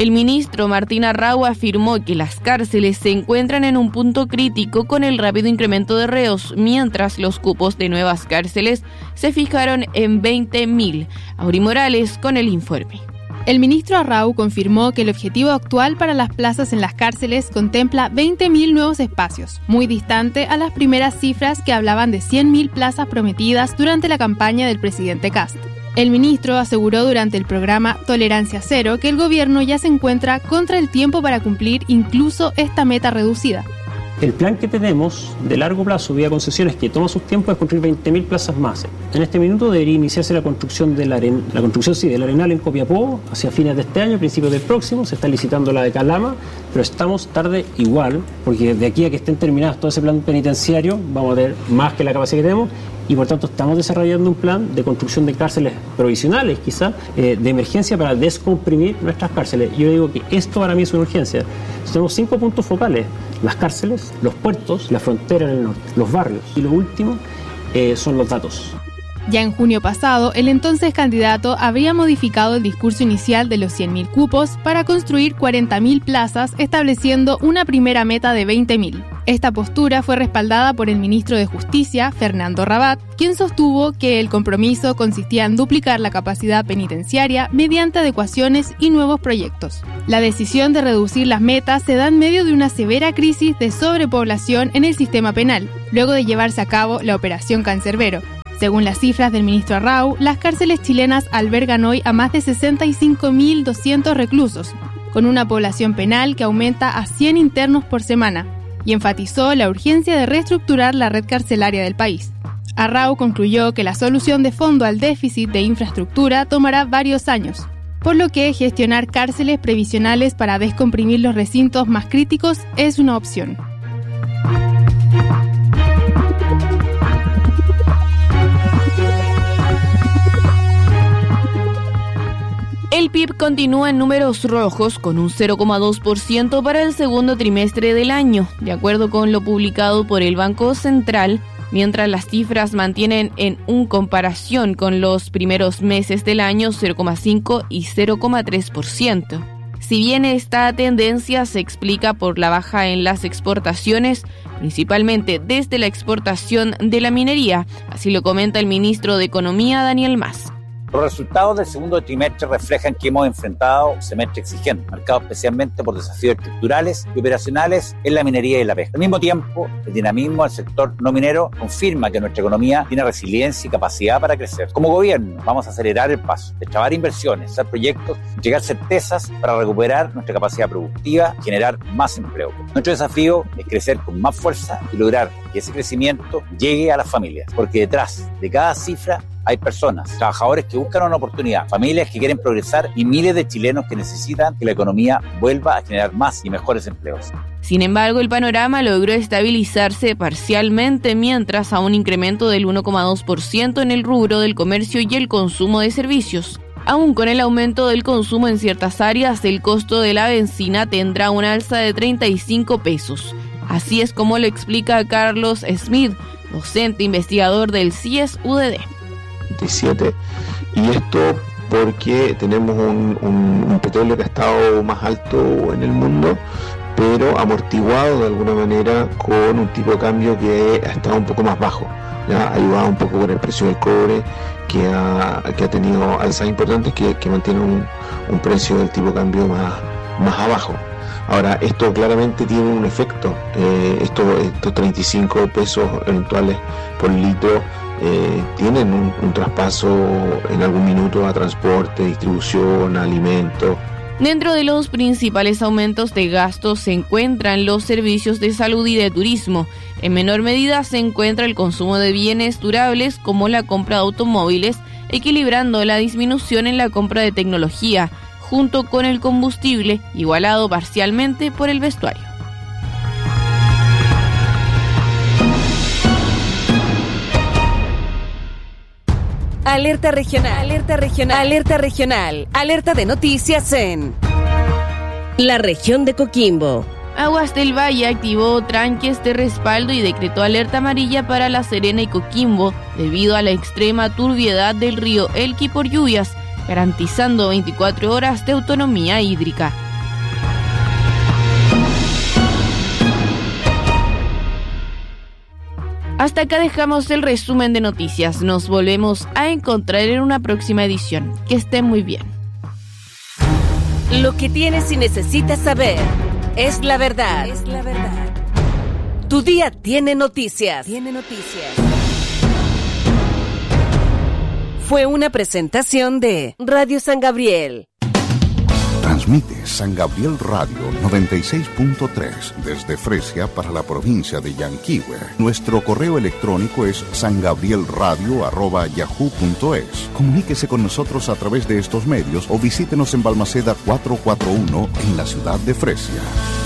El ministro Martín Arrau afirmó que las cárceles se encuentran en un punto crítico con el rápido incremento de reos, mientras los cupos de nuevas cárceles se fijaron en 20.000. Auri Morales con el informe. El ministro Arrau confirmó que el objetivo actual para las plazas en las cárceles contempla 20.000 nuevos espacios, muy distante a las primeras cifras que hablaban de 100.000 plazas prometidas durante la campaña del presidente Kast. El ministro aseguró durante el programa Tolerancia Cero que el gobierno ya se encuentra contra el tiempo para cumplir incluso esta meta reducida. El plan que tenemos de largo plazo vía concesiones que toma sus tiempos es construir 20.000 plazas más. En este minuto debería iniciarse la construcción del Arenal en Copiapó hacia fines de este año, principios del próximo. Se está licitando la de Calama, pero estamos tarde igual, porque de aquí a que estén terminados todo ese plan penitenciario vamos a tener más que la capacidad que tenemos. Y por tanto estamos desarrollando un plan de construcción de cárceles provisionales, quizás, de emergencia para descomprimir nuestras cárceles. Yo digo que esto para mí es una urgencia. Tenemos 5 puntos focales: las cárceles, los puertos, la frontera en el norte, los barrios. Y lo último son los datos. Ya en junio pasado, el entonces candidato habría modificado el discurso inicial de los 100.000 cupos para construir 40.000 plazas, estableciendo una primera meta de 20.000. Esta postura fue respaldada por el ministro de Justicia, Fernando Rabat, quien sostuvo que el compromiso consistía en duplicar la capacidad penitenciaria mediante adecuaciones y nuevos proyectos. La decisión de reducir las metas se da en medio de una severa crisis de sobrepoblación en el sistema penal, luego de llevarse a cabo la Operación Cancerbero. Según las cifras del ministro Arrau, las cárceles chilenas albergan hoy a más de 65.200 reclusos, con una población penal que aumenta a 100 internos por semana, y enfatizó la urgencia de reestructurar la red carcelaria del país. Arrau concluyó que la solución de fondo al déficit de infraestructura tomará varios años, por lo que gestionar cárceles previsionales para descomprimir los recintos más críticos es una opción. El PIB continúa en números rojos con un 0,2% para el segundo trimestre del año, de acuerdo con lo publicado por el Banco Central, mientras las cifras mantienen en comparación con los primeros meses del año 0,5 y 0,3%. Si bien esta tendencia se explica por la baja en las exportaciones, principalmente desde la exportación de la minería, así lo comenta el ministro de Economía, Daniel Mas. Los resultados del segundo trimestre reflejan que hemos enfrentado un semestre exigente, marcado especialmente por desafíos estructurales y operacionales en la minería y la pesca. Al mismo tiempo, el dinamismo del sector no minero confirma que nuestra economía tiene resiliencia y capacidad para crecer. Como gobierno, vamos a acelerar el paso, destrabar inversiones, hacer proyectos, llegar certezas para recuperar nuestra capacidad productiva y generar más empleo. Nuestro desafío es crecer con más fuerza y lograr que ese crecimiento llegue a las familias, porque detrás de cada cifra hay personas, trabajadores que buscan una oportunidad, familias que quieren progresar y miles de chilenos que necesitan que la economía vuelva a generar más y mejores empleos. Sin embargo, el panorama logró estabilizarse parcialmente mientras a un incremento del 1,2% en el rubro del comercio y el consumo de servicios. Aún con el aumento del consumo en ciertas áreas, el costo de la benzina tendrá una alza de 35 pesos. Así es como lo explica Carlos Smith, docente investigador del CIES-UDD. Y esto porque tenemos un petróleo que ha estado más alto en el mundo, pero amortiguado de alguna manera con un tipo de cambio que ha estado un poco más bajo, ya ayudado un poco por el precio del cobre que ha tenido alzas importantes que mantiene un precio del tipo de cambio más abajo. Ahora, esto claramente tiene un efecto, estos 35 pesos eventuales por litro tienen un traspaso en algún minuto a transporte, distribución, alimentos. Dentro de los principales aumentos de gastos se encuentran los servicios de salud y de turismo. En menor medida se encuentra el consumo de bienes durables como la compra de automóviles, equilibrando la disminución en la compra de tecnología, junto con el combustible, igualado parcialmente por el vestuario. Alerta regional, alerta regional, alerta regional, alerta de noticias en la región de Coquimbo. Aguas del Valle activó tranques de respaldo y decretó alerta amarilla para La Serena y Coquimbo debido a la extrema turbiedad del río Elqui por lluvias, garantizando 24 horas de autonomía hídrica. Hasta acá dejamos el resumen de noticias. Nos volvemos a encontrar en una próxima edición. Que estén muy bien. Lo que tienes y necesitas saber es la verdad. Tu día tiene noticias. Fue una presentación de Radio San Gabriel. Transmite San Gabriel Radio 96.3 desde Fresia para la provincia de Yanquihue. Nuestro correo electrónico es sangabrielradio@yahoo.es. Comuníquese con nosotros a través de estos medios o visítenos en Balmaceda 441 en la ciudad de Fresia.